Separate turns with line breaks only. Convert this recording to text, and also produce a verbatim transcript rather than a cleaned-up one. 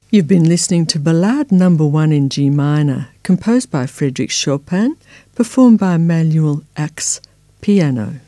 You've been listening to Ballade Number One in G minor, composed by Frédéric Chopin, performed by Manuel Ax, piano.